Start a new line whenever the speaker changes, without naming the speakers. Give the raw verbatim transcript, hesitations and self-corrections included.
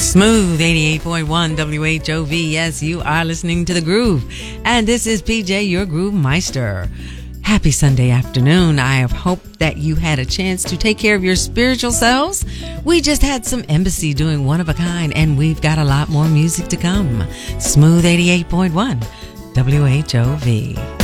Smooth eighty-eight point one W H O V. Yes, you are listening to The Groove. And this is P J, your Groove Meister. Happy Sunday afternoon. I hope that you had a chance to take care of your spiritual selves. We just had some Embassy doing One of a Kind, and we've got a lot more music to come. Smooth eighty-eight point one W H O V.